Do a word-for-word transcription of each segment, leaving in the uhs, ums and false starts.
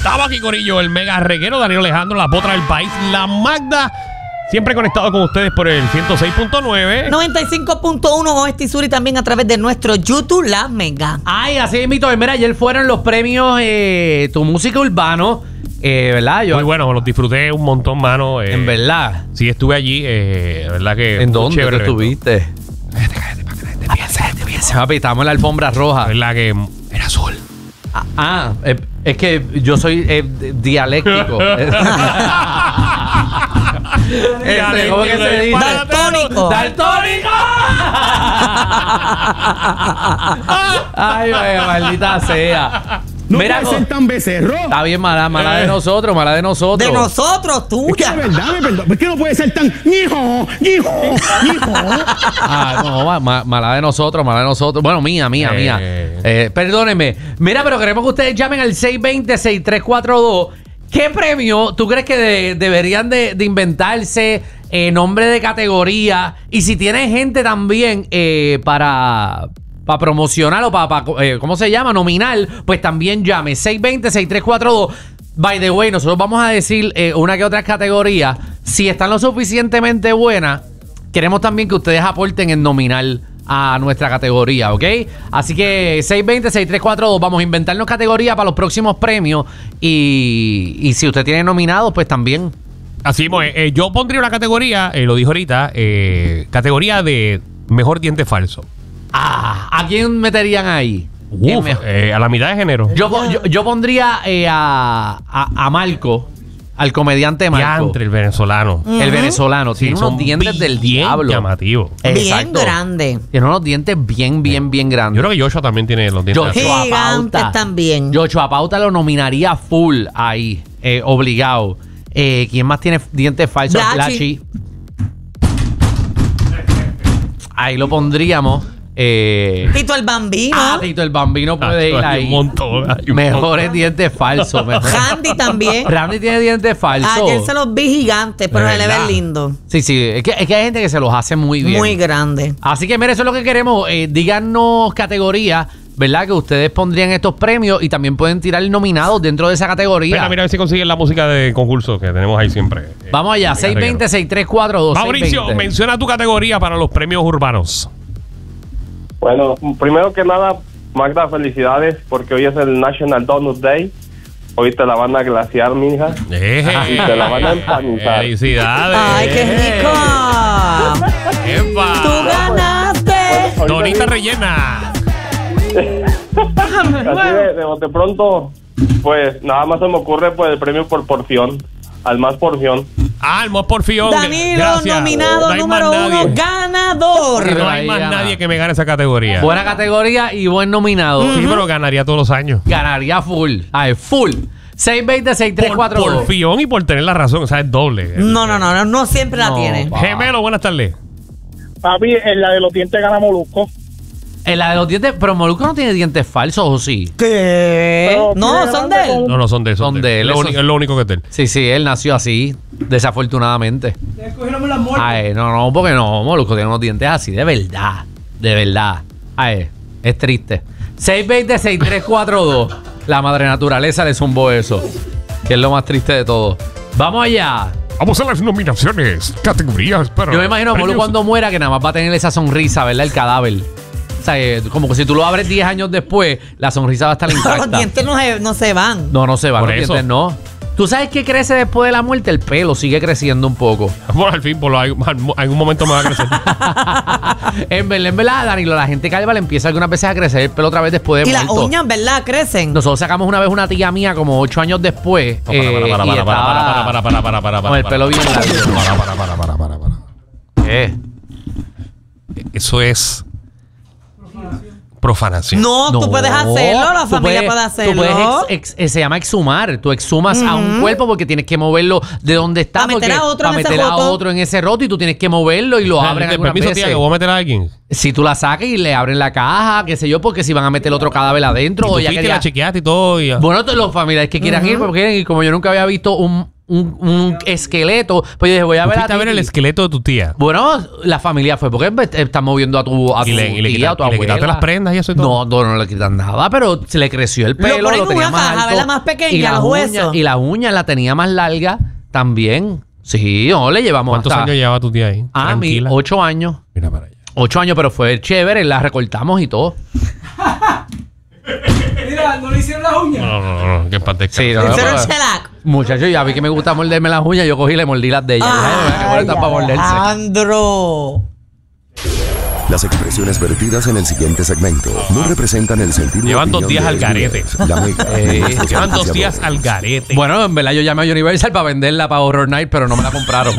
Estaba aquí, corillo, el mega reguero, Danilo Alejandro, la potra del país, la Magda. Siempre conectado con ustedes por el ciento seis punto nueve. noventa y cinco punto uno Oeste y Sur y también a través de nuestro YouTube, La Mega. Ay, así es, mito. Mira, ayer fueron los premios eh, Tu Música Urbano, eh, ¿verdad? Yo, Muy bueno, los disfruté un montón, mano. Eh, en verdad. Sí, estuve allí, eh, verdad que... ¿En dónde chévere tú estuviste? Cállate, cállate, para que la gente piense, gente piense. Papi, estábamos en la alfombra roja. Verdad que era azul. Ah, ah, eh, es que yo soy eh, dialéctico. Este, ¿cómo que se dice? Daltónico. ¡Daltónico! Ay, vaya, maldita sea. No Mira, puede ser tan becerro. está bien, mala, mala de nosotros, mala de nosotros. De nosotros, Es que tuya. de verdad, me perdón. Es que no puede ser tan hijo, hijo, hijo. Ah, no, ma- ma- mala de nosotros, mala de nosotros. Bueno, mía, mía, Eh. mía. Eh, perdónenme. Mira, pero queremos que ustedes llamen al seis dos cero, seis tres cuatro dos. ¿Qué premio tú crees que de- deberían de, de inventarse? Eh, nombre de categoría. Y si tienen gente también eh, para... Para promocionar o para, eh, ¿cómo se llama? Nominar, pues también llame seis dos cero, seis tres cuatro dos. By the way, nosotros vamos a decir eh, una que otra categoría. Si están lo suficientemente buenas, queremos también que ustedes aporten en nominar a nuestra categoría, ¿ok? Así que seis dos cero, seis tres cuatro dos, vamos a inventarnos categoría para los próximos premios. Y, y si usted tiene nominados, pues también. Así mismo, eh, eh, yo pondría una categoría, eh, lo dijo ahorita, eh, categoría de mejor diente falso. Ah, ¿a quién meterían ahí? Uf, eh, a la mitad de género. Yo, po- yo, yo pondría eh, a, a, a Marco, al comediante Marco. Diantre, el venezolano. El venezolano. Sí, Tiene son unos dientes del bien diablo. llamativos. Bien Exacto. grande. Tiene unos dientes bien, bien, bien grandes. Yo creo que Joshua también tiene los dientes. Joshua. así. Gigantes Pauta. también. Joshua Pauta lo nominaría full ahí, eh, obligado. Eh, ¿Quién más tiene dientes falsos? Blachi. Blachi. Ahí lo pondríamos. Eh, Tito el Bambino. ah, Tito el Bambino puede Ah, ir hay ahí. un montón. hay un Mejores montón. dientes falsos. mejor. Randy también. Randy tiene dientes falsos. Ayer se los vi gigantes, pero De se le verdad. ven lindo. Sí, sí. Es que, es que hay gente que se los hace muy bien. Muy grande. Así que, mire, eso es lo que queremos. Eh, díganos categorías, ¿verdad? Que ustedes pondrían estos premios y también pueden tirar nominados dentro de esa categoría. Mira, mira a ver si consiguen la música de concurso que tenemos ahí siempre. Eh, Vamos allá, Mega seis dos reguero. cero, seis tres cuatro dos. Mauricio, menciona tu categoría para los premios urbanos. Bueno, primero que nada, Magda, felicidades porque hoy es el National Donut Day. Hoy te la van a glaciar, mija. Eh, Y te la van a empanizar. Felicidades. ¡Ay, qué rico! ¡Epa! ¡Tú ganaste! Ahorita Donita sí, rellena. Así de, de bote pronto, pues nada más se me ocurre pues el premio por porción, al más porción. Ah, el más porfión. Danilo, Gracias. nominado No hay número más uno, nadie. ganador. No hay más nadie que me gane esa categoría. Buena categoría y buen nominado. Sí, pero ganaría todos los años. Ganaría full. Ay, full. seis dos cero, seis tres Por, cuatro dos. por fión y por tener la razón. O sea, es doble. No, no, no, no, no siempre la No, tiene. pa. Gemelo, buenas tardes. Papi, en la de los dientes gana Molusco. En la de los dientes, pero Molusco no tiene dientes falsos, ¿o sí? ¿Qué? Pero No, tiene son de grande él. No, no, son de esos. Son de él, Es lo, esos- único, es lo único que es de él. Sí, sí, él nació así, desafortunadamente. Ay, no, no, porque no, Molusco tiene unos dientes así, de verdad, de verdad. Ay, es triste. seis dos cero, seis tres cuatro dos. La madre naturaleza le zumbó eso, que es lo más triste de todo. Vamos allá. Vamos a las nominaciones. Categorías para. Yo me imagino a Molu premios. cuando muera que nada más va a tener esa sonrisa, ¿verdad? El cadáver. O sea, eh, como que si tú lo abres diez años después, la sonrisa va a estar Pero intacta. los dientes no se, no se van. No, no se va, Por los eso. dientes no. ¿Tú sabes qué crece después de la muerte? El pelo sigue creciendo un poco. Bueno, al fin, por lo, en algún momento me va a crecer. en verdad, en verdad, Danilo, la gente calva le empieza algunas veces a crecer el pelo otra vez después de Y las muerto. uñas, ¿verdad? Crecen. Nosotros sacamos una vez una tía mía como ocho años después. No, para, eh, para, para, y para, para, estaba para, para, para, para, para, con el para, pelo bien para, largo. Para, para, para, para, para, para. ¿Qué? Eso es profanación. No, tú puedes hacerlo, la Tú familia puedes- puede hacerlo. Tú puedes ex- ex- eh, se llama exhumar. Tú exhumas a un cuerpo porque tienes que moverlo de donde está. Pa' meter porque- a otro pa' en ese meter a roto. otro en ese roto y tú tienes que moverlo y lo abren ¿Te algunas permiso, veces. tía, que voy a meter a alguien? Si tú la sacas y le abren la caja, qué sé yo, porque si van a meter otro cadáver adentro Y o tú ya fuiste y quería- la chequeaste y todo. Y... Bueno, todos los familiares que quieran ir, porque quieren ir. Como yo nunca había visto un, un, un esqueleto. Pues yo dije, voy a ¿Tú ver a, fuiste a ver el esqueleto de tu tía? Bueno, la familia fue porque está moviendo a tu, a tu Y le, y le, tía, quita- a tu y le abuela. quitaste las prendas y eso y todo. No, no, no le quitan nada, pero se le creció el pelo, ponen lo, en tenía una más caja, alto. ¿verdad? Más pequeña, y las los uñas, huesos. y las uñas la tenía más larga también. Sí, no, le llevamos ¿Cuántos hasta... años llevaba tu tía ahí? Ah, mi, Tranquila. ocho años. Mira para allá. Ocho años, pero fue chévere, la recortamos y todo. Mira, no le hicieron las uñas. No, no, no, no, que en paz descanse. Sí, no, ¿En no, serio, pero- Shellac? Muchachos, ya vi que me gusta morderme las uñas, yo cogí y le mordí las de ella. Dije, "Ay, qué buena está para morderse". Alejandro. Las expresiones vertidas en el siguiente segmento no representan el sentido y Llevan dos opinión días de al Esmiles, garete. La Mega, Eh, ni nuestros Llevan dos auspiciadores. días al garete. Bueno, en verdad yo llamé a Universal para venderla para Horror Night, pero no me la compraron.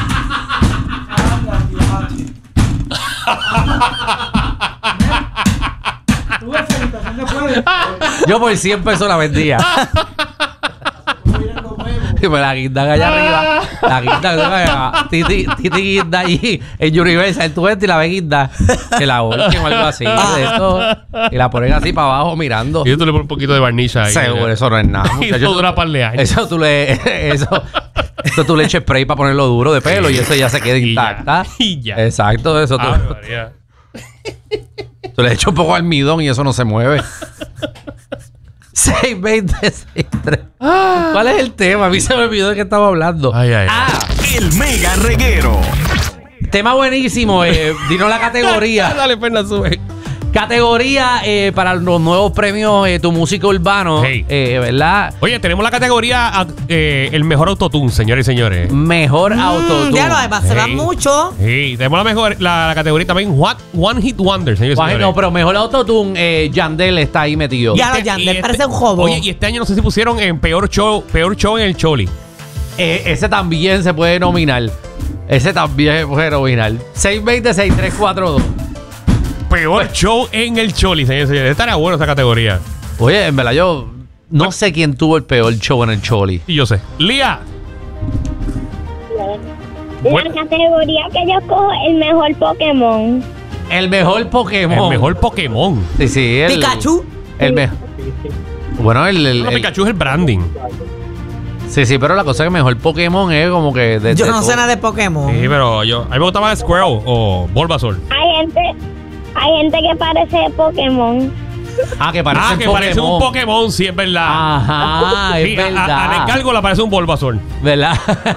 Tú ves, felicitación se puede. Yo por cien pesos la vendía. Y me la guindan allá arriba. La guindan, Titi, Titi guinda allí en Universal. Tú ves y la ves guinda. Que la volquen o algo así. De esto, y la ponen así para abajo mirando. Y yo tú le pones un poquito de barniz ahí. Seguro, eso no es nada. Y muchacho. eso dura par de años. Eso tú le. Eso, eso tú le echas spray para ponerlo duro de pelo y eso ya se queda Y ya, intacta. y ya. Exacto, eso tú. Ave María. Tú le echas un poco de almidón y eso no se mueve. seis veinte, seis tres. ¿Cuál es el tema? A mí se me olvidó de qué estaba hablando. Ay, ay, ay. Ah, El Mega Reguero. tema buenísimo. Eh, dinos la categoría. Dale, Fernan, sube. Categoría eh, para los nuevos premios eh, Tu Música Urbano. Hey. Eh, ¿Verdad? Oye, tenemos la categoría ah, eh, el mejor autotune, señores y señores. Mejor Mm, autotune. ya lo además se van Hey. mucho. Sí, tenemos la mejor la, la categoría también What One Hit Wonder, señores y Guay, señores. no, pero mejor autotune, eh, Yandel está ahí metido. Ya. Este- lo, Yandel y parece un jobo. Oye, y este año no sé si pusieron en peor show, peor show en el Choli. Eh, ese también se puede nominar. Ese también se puede nominar. seis veinte, seis tres cuatro dos. Peor show en el Choli, señores y señores. Estaría bueno esa categoría. Oye, en verdad yo no sé quién tuvo el peor show en el Choli. Y yo sé. Lía. Bueno. La categoría que yo cojo, el mejor Pokémon. El mejor Pokémon. El mejor Pokémon. Sí, sí. El, Pikachu. El mejor. Bueno, el. el- No, el- Pikachu es el branding. sí, sí, pero la cosa es que mejor Pokémon es como que. de- Yo de no todo. sé nada de Pokémon. Sí, pero yo, a mí me gustaba Squirrel o Bulbasaur. Hay gente, hay gente que parece Pokémon. Ah, que parece Ah, un que Pokémon. parece un Pokémon, sí, es verdad. Ajá, es Sí, a- verdad. A, a Descargo le parece un Bulbasaur. ¿Verdad?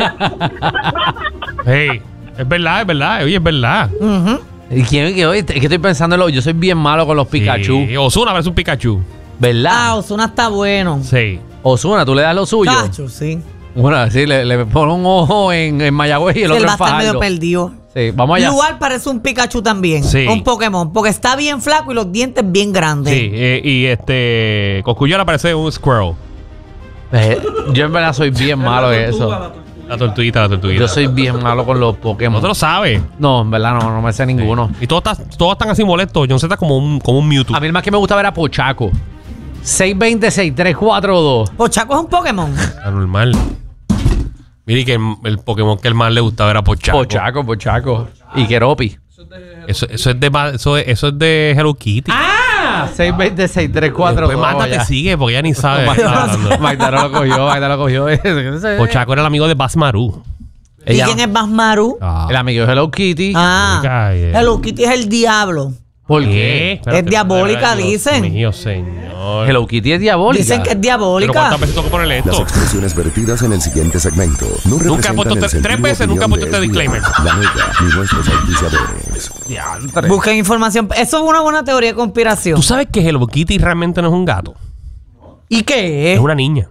Sí, es verdad, es verdad. Oye, es verdad. Ujú. ¿Y quién que hoy? Es que estoy pensando en lo. Yo soy bien malo con los Pikachu. Sí, Ozuna parece un Pikachu. ¿Verdad? Ah, Ozuna está bueno. Sí. Ozuna, tú le das lo suyo. Cacho, sí. Bueno, sí, le, le pone un ojo en, en Mayagüez y el Sí, él otro va a en estar medio Fajardo. perdido. Sí, vamos allá. Lugar parece un Pikachu también. Sí. Un Pokémon. Porque está bien flaco y los dientes bien grandes. Sí, eh, y este. Cosculluela parece un Squirrel. Eh, yo en verdad soy bien malo en eso. La tortuguita, la tortuguita. Yo soy bien malo con los Pokémon. No te lo sabes. No, en verdad no, no me sé ninguno. Y todos, están- todos están así molestos. John Z está como un, como un Mewtwo. A mí el más que me gusta ver a Pochaco. seis veinte, seis tres cuatro dos. Pochaco es un Pokémon. Anormal. Mire que el, el Pokémon que el más le gustaba era Pochaco. Pochaco, Pochaco. Y Keropi. Eso, eso es de ma- eso es, eso es de Hello Kitty. ¡Ah! seis veinte, seis tres cuatro dos. Después Magda te sigue porque ya ni sabe. de qué está hablando. Magda no lo cogió, Magda lo cogió. Pochaco era el amigo de Basmaru. ¿Y Ella- quién es Basmaru? Ah. El amigo de Hello Kitty. Ah. Calle. Hello Kitty es el diablo. ¿Por qué? Pero Es que- diabólica, Dios dicen. mío, señor. Hello Kitty es diabólica. Dicen que es Pero diabólica. ¿cuántas veces tengo que ponerle Las esto? expresiones vertidas en el siguiente segmento no Nunca he representan puesto el este- sentido tres veces o nunca he opinión puesto de este Esmiles, disclaimer. La Mega ni nuestros auspiciadores. Diantre. Busquen información. Eso es una buena teoría de conspiración. ¿Tú sabes que Hello Kitty realmente no es un gato? ¿Y qué Es es? una niña.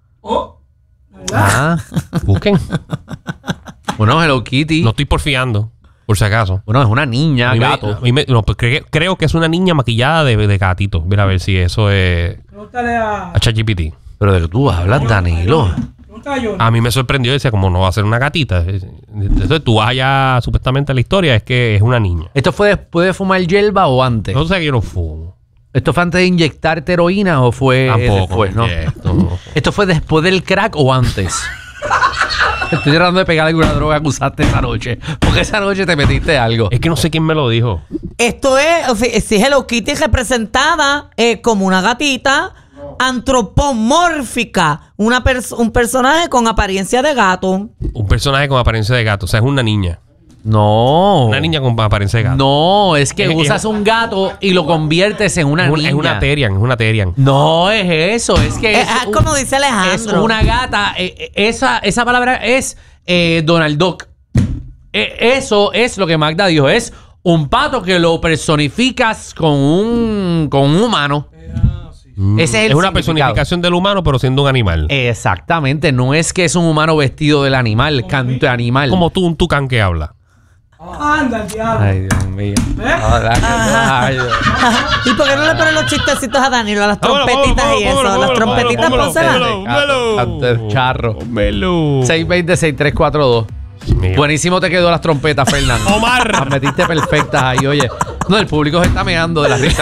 Ah. Busquen. Bueno, Hello Kitty. No estoy porfiando, por si acaso. Bueno, es una niña, A mí me- gato. a mí me- no, pues cre- creo que es una niña maquillada de, de gatito. Mira a ver si eso es Pregúntale a. a ChatGPT. Pero de que tú hablas, Danilo. Pregúntale a Johnny. A mí me sorprendió, decía, como no va a ser una gatita. Entonces tú vas allá, supuestamente la historia es que es una niña. ¿Esto fue después de fumar hierba o antes? No sé que yo no fumo. ¿Esto fue antes de inyectarte heroína o fue eh, Tampoco. después, no? Esto no. ¿Esto fue después del crack o antes? Estoy tratando de pegar alguna droga que usaste esa noche. Porque esa noche te metiste algo. Es que no sé quién me lo dijo. Esto es, o sea, si Hello Kitty es representada eh, como una gatita Antropomórfica. Una pers- un personaje con apariencia de gato. Un personaje con apariencia de gato. O sea, es una niña. No. Una niña con apariencia de gato. No, es que Es- usas es- un gato y lo conviertes en una es, un- niña. es una Terian, es una Terian. No es eso, es que Eh, es, ah, un- como dice es Alejandro. una gata. eh, eh, esa, esa palabra es eh, Donald Duck. Eh, eso es lo que Magda dijo. Es un pato que lo personificas con un, con un humano. Mm. Ese es el es una significado. personificación del humano, pero siendo un animal. Exactamente, no es que es un humano vestido del animal, canto de animal. Como tú, un tucán que habla. Anda, el diablo. Ay, Dios mío. ¿Eh? Ahora que- ay, Dios. ¿Y por qué no le ponen los chistecitos a Danilo? Las Vámonos, trompetitas vámonos, y eso. vámonos, Las vámonos, trompetitas, vámonos, pónselas. vámonos. Melo. Canto de charro. Melo. seis dos cero, seis tres cuatro dos. Mío. Buenísimo te quedó las trompetas, Fernando. Omar. Las metiste perfectas ahí, oye. No, el público se está meando de la risa.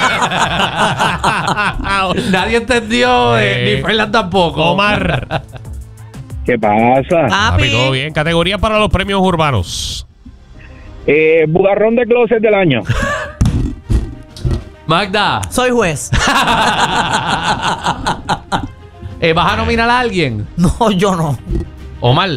Nadie entendió, eh, Eh, ni Fernando tampoco. Omar. ¿Qué pasa? Papi, todo Papi. bien. Categoría para los premios urbanos. Eh, bugarrón de closet del año. Magda, Soy juez. eh, ¿vas a nominar a alguien? No, yo no. Omar.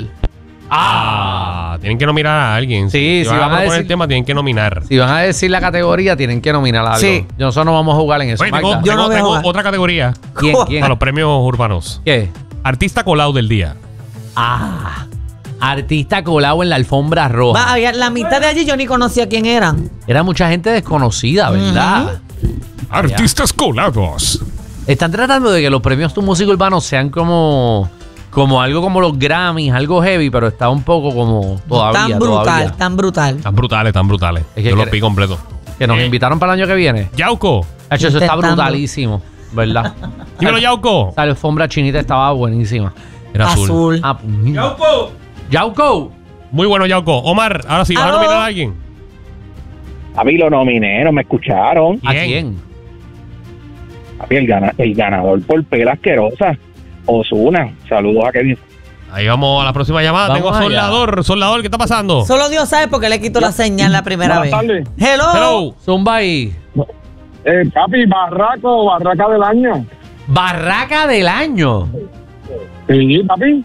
Ah, tienen que nominar a alguien. Sí, si si van a van a proponer decir- el tema, tienen que nominar. Si van a decir la categoría, tienen que nominar a algo. Sí. Nosotros no vamos a jugar en eso. Oye, tengo, Magda. Yo no tengo- voy a tengo jugar. otra categoría ¿Quién? ¿Quién? para los premios urbanos. ¿Qué? Artista colado del día. Ah, artista colado en la alfombra roja. Va, había- la mitad de allí yo ni conocía quién eran. Era mucha gente desconocida, ¿verdad? Artistas colados. Están tratando de que los premios Tu Música Urbano sean como, como algo como los Grammys, algo heavy, pero está un poco como todavía. tan brutal, todavía. tan brutal. Tan brutales, tan brutales. Es que Yo los cre- vi completo. Que nos Eh, invitaron para el año que viene. Yauco. Hacho, eso está Intentando. brutalísimo, ¿verdad? Dímelo, Yauco. La alfombra chinita estaba buenísima. Era azul. Azul. Ah, puño. Yauco. Yauco. Muy bueno, Yauco. Omar, ahora sí, ¿vas a ¿Aló? nominar a alguien? A mí lo nominé, no me escucharon. ¿A ¿Quién? quién? A mí el, gana- el ganador por pela asquerosa. Ozuna. Saludos a Kevin. Ahí vamos a la próxima llamada. Vamos Tengo a allá. Soldador. Soldador, ¿qué está pasando? Solo Dios sabe por qué le quito la señal la primera Buenas vez. tardes. Hello. Hello. Zumba ahí. Eh, papi, barraco, barraca del año. Barraca del año. Sí, papi.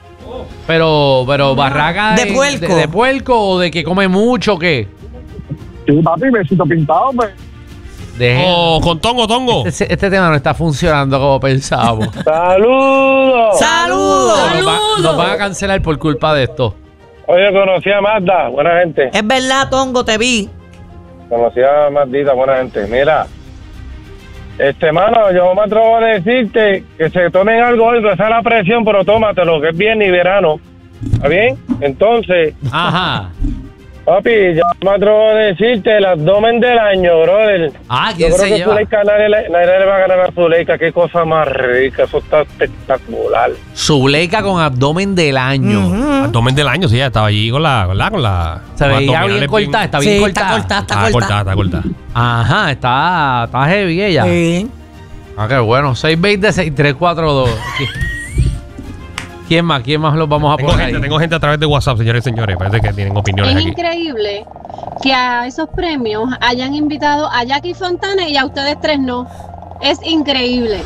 Pero, pero barraca De en- puerco. De, de puerco o de que come mucho o qué. Sí, papi, besito pintado, pues. De O con tongo, tongo. este, este tema no está funcionando como pensábamos. ¡Saludos! Saludos. Nos, va- nos van a cancelar por culpa de esto. Oye, conocí a Magda, buena gente. Es verdad, Tongo, te vi. Conocí a Magdita, buena gente. Mira, este mano, yo me atrevo a decirte que se tomen algo hoy, que esa es la presión, pero tómatelo, que es viernes y verano. ¿Está bien? Entonces, Ajá. papi, yo me atrevo a decirte el abdomen del año, brother. Ah, Yo ¿quién creo se que lleva? Zuleika, nadie, le- nadie le va a ganar a Zuleika. Qué cosa más rica, eso está espectacular. Zuleika con abdomen del año. Ujú. Abdomen del año, sí, ya estaba allí con la. Con la, con la Se con veía abdominales bien cortada, está bien Sí, cortada. está cortada, está Ah, cortada. cortada, está cortada. Ajá, está, está heavy ella. Sí. Ah, qué bueno. seis dos cero, seis tres cuatro dos. ¿Quién más? ¿Quién más los vamos a Tengo poner gente, ahí? tengo gente a través de WhatsApp, señores y señores. Parece que tienen opiniones Es aquí. increíble que a esos premios hayan invitado a Jackie Fontana y a ustedes tres no. Es increíble.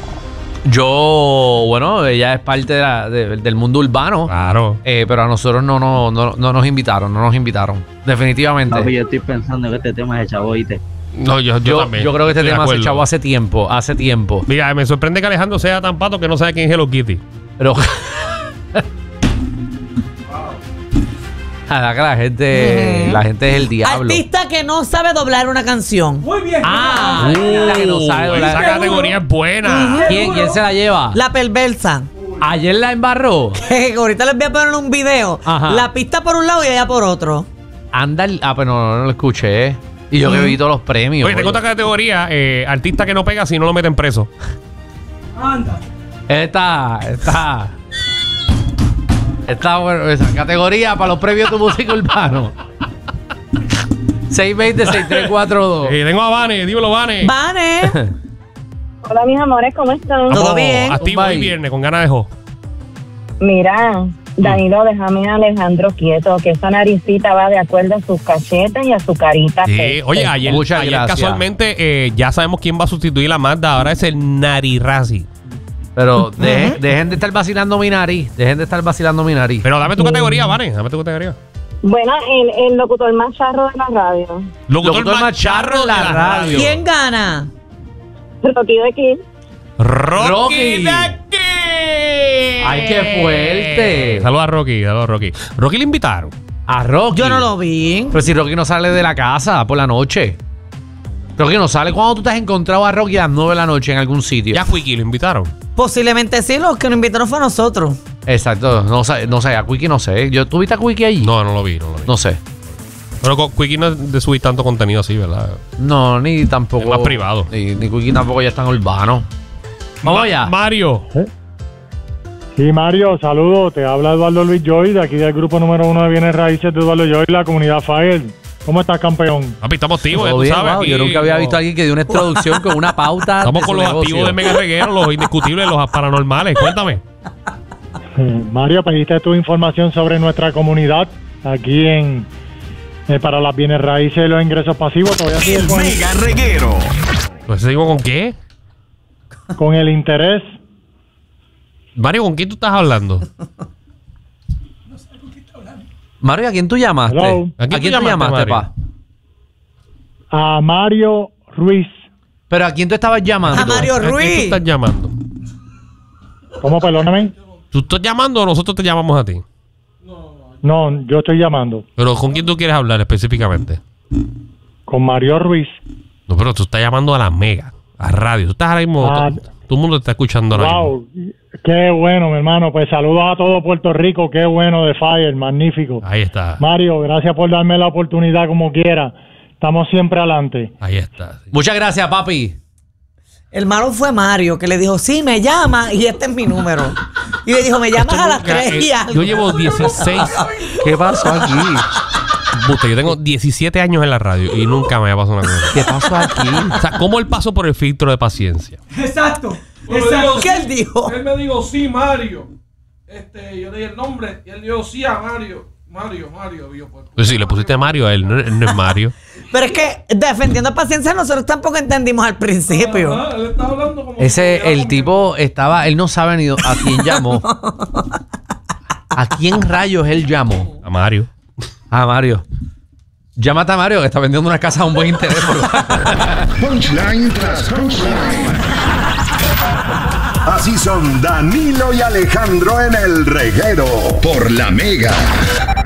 Yo, bueno, ella es parte de la- de- del mundo urbano. Claro. Eh, pero a nosotros no, no, no, no nos invitaron, no nos invitaron. Definitivamente. No, pues yo estoy pensando que este tema es echado, ¿oíste? No, yo, yo, yo, también. yo creo que este estoy de tema se acuerdo. echó hace tiempo, hace tiempo. Mira, me sorprende que Alejandro sea tan pato que no sabe quién es Hello Kitty. Pero. La, la gente, la gente es el diablo. Artista que no sabe doblar una canción. Muy bien. Ah, la que no sabe Uh, doblar. esa categoría es buena. ¿Quién, ¿Quién se la lleva? La perversa. Ayer la embarró. Que ahorita les voy a poner un video. Ajá. La pista por un lado y ella por otro. Anda, el- ah, pero no, no lo escuché. ¿eh? Y yo que vi todos los premios. Oye, tengo oye. otra categoría, eh, artista que no pega si no lo meten preso. Anda. Esta, esta. Está bueno, esa categoría para los premios de música urbano. seis dos cero, seis tres cuatro dos. Eh, tengo a Vane, dímelo, Vane. Vane. Hola mis amores, ¿cómo están? Todo Vamos, bien. Activo Bye. el viernes con ganas de jo. Mira, Danilo, déjame a Alejandro quieto, que esa naricita va de acuerdo a sus cachetes y a su carita. Sí, oye, ayer, Muchas ayer gracias. casualmente eh, ya sabemos quién va a sustituir a Magda. Ahora es el Narirrazi. Pero dejen, dejen de estar vacilando mi nariz. Dejen de estar vacilando mi nariz. Pero dame tu categoría, Vane. Dame tu categoría. Bueno, el, el locutor más charro de la radio. Locutor, Locutor más charro de la radio. ¿Quién gana? Rocky de Kid. Rocky, Rocky. de aquí. ¡Ay, qué fuerte! Saludos a Rocky, saludos a Rocky. Rocky le invitaron. A Rocky. Yo no lo vi. Pero si Rocky no sale de la casa por la noche. Rocky no sale cuando tú te has encontrado a Rocky a las nueve de la noche en algún sitio. Ya a Quickie lo invitaron. Posiblemente sí, los que nos invitaron fue a nosotros. Exacto. No sé, no sé, a Quickie no sé. Yo, ¿tú viste a Quickie allí? No, no lo vi, no lo vi. No sé. Pero co- Quickie no es de subir tanto contenido así, ¿verdad? No, ni tampoco. Es más privado. Ni, ni Quickie tampoco ya es tan urbano. Vamos Ma- allá. Mario. Sí, Mario, saludos. Te habla Eduardo Luis Joy, de aquí del grupo número uno de Bienes Raíces de Eduardo Joy, la comunidad Fire. ¿Cómo estás, campeón? Papi, estamos activos, ya Todo tú bien, sabes. wow, aquí, yo nunca había no- visto a alguien que dio una introducción con una pauta. Estamos de con su los negocio. activos de Mega Reguero, los indiscutibles, los paranormales. Cuéntame. Eh, Mario, pediste tu información sobre nuestra comunidad aquí en eh, para las bienes raíces y los ingresos pasivos. Todavía El sigues con, Mega Reguero. Pues seguimos con qué? con el interés. Mario, ¿con quién tú estás hablando? Mario, ¿a quién tú llamaste? Hello. ¿A quién, tú llamaste, Mario? pa? A Mario Ruiz. ¿Pero a quién tú estabas llamando? A Mario ¿A quién tú Ruiz. estás llamando? ¿Cómo, perdóname? ¿Tú estás llamando o nosotros te llamamos a ti? No, yo estoy llamando. Pero ¿con quién tú quieres hablar específicamente? Con Mario Ruiz. No, pero tú estás llamando a la Mega, a radio. Tú estás ahora mismo, Ah. todo, todo el mundo te está escuchando ahora mismo. Wow, qué bueno, mi hermano. Pues saludos a todo Puerto Rico. Qué bueno de Fire, magnífico. Ahí está, Mario, gracias por darme la oportunidad como quiera. Estamos siempre adelante. ahí está. Muchas gracias, papi. El malo fue Mario, que le dijo, sí, me llama y este es mi número. Y le dijo, me llamas Esto a las nunca, tres y eh, algo. Yo llevo dieciséis. ¿Qué pasó aquí? Buste, yo tengo diecisiete años en la radio y nunca me ha pasado una cosa. ¿Qué pasó aquí? O sea, ¿cómo él pasó por el filtro de paciencia? Exacto. Exacto. Exacto. ¿Qué él dijo? Él me dijo, sí, Mario. Este, yo le dije el nombre y él dijo, sí, a Mario. Mario, Mario. Y yo, pues, Pues sí, le pusiste Mario a él, no, él no es Mario. Pero es que defendiendo a paciencia nosotros tampoco entendimos al principio. ajá, él estaba hablando como Ese, como- el tipo estaba, él no sabe ni a quién llamó. ¿A quién rayos él llamó? A Mario. A Mario. Llámate a Mario, que está vendiendo una casa a un buen interés. Punchline tras punchline. Así son Danilo y Alejandro en el reguero por la Mega.